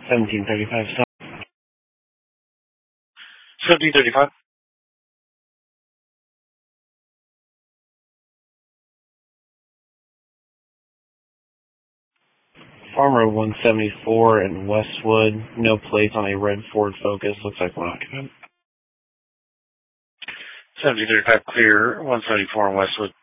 1735 South. 1735. Farm Road 174 in Westwood. No plates on a red Ford Focus. Looks like one occupant. 1735 clear. 174 in Westwood.